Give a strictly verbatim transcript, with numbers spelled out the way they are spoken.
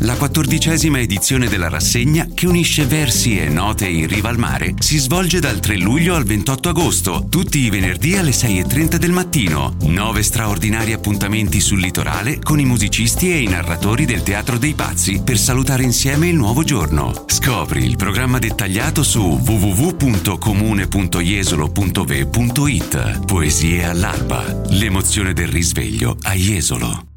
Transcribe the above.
La quattordicesima edizione della rassegna, che unisce versi e note in riva al mare, si svolge dal tre luglio al ventotto agosto, tutti i venerdì alle sei e trenta del mattino. Nove straordinari appuntamenti sul litorale con i musicisti e i narratori del Teatro dei Pazzi per salutare insieme il nuovo giorno. Scopri il programma dettagliato su w w w punto comune punto jesolo punto v punto it. Poesie all'alba, l'emozione del risveglio a Jesolo.